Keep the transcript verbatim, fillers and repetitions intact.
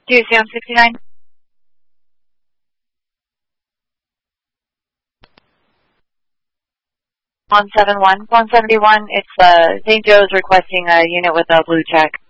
Q C M sixty-nine. one seven one. one seventy-one, it's uh, Saint Joe's requesting a unit with a blue check.